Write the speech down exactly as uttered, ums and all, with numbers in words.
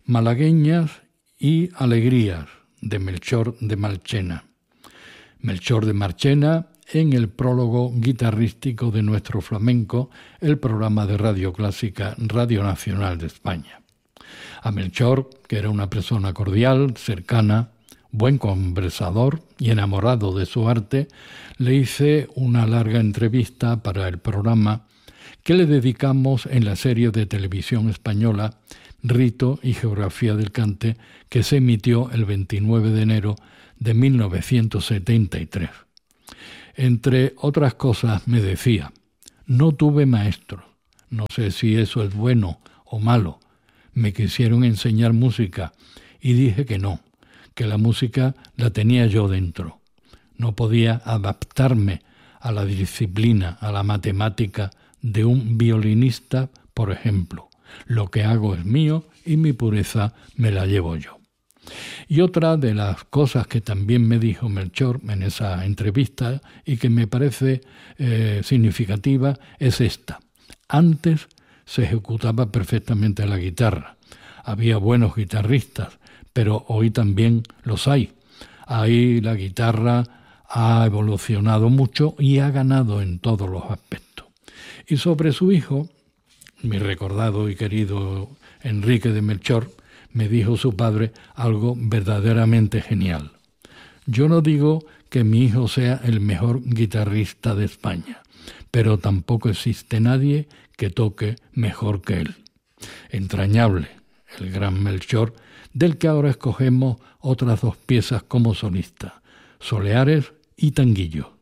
Malagueñas y Alegrías, de Melchor de Marchena. Melchor de Marchena en el prólogo guitarrístico de nuestro flamenco, el programa de Radio Clásica Radio Nacional de España. A Melchor, que era una persona cordial, cercana, buen conversador y enamorado de su arte, le hice una larga entrevista para el programa que le dedicamos en la serie de televisión española Rito y Geografía del Cante, que se emitió el veintinueve de enero de mil novecientos setenta y tres. Entre otras cosas me decía: no tuve maestro, no sé si eso es bueno o malo. Me quisieron enseñar música y dije que no, que la música la tenía yo dentro. No podía adaptarme a la disciplina, a la matemática de un violinista, por ejemplo. Lo que hago es mío y mi pureza me la llevo yo. Y otra de las cosas que también me dijo Melchor en esa entrevista y que me parece eh, significativa es esta. Antes se ejecutaba perfectamente la guitarra. Había buenos guitarristas, pero hoy también los hay. Ahí la guitarra ha evolucionado mucho y ha ganado en todos los aspectos. Y sobre su hijo, mi recordado y querido Enrique de Melchor, me dijo su padre algo verdaderamente genial. Yo no digo que mi hijo sea el mejor guitarrista de España, pero tampoco existe nadie que toque mejor que él. Entrañable, el gran Melchor, del que ahora escogemos otras dos piezas como solista, Soleares y Tanguillo.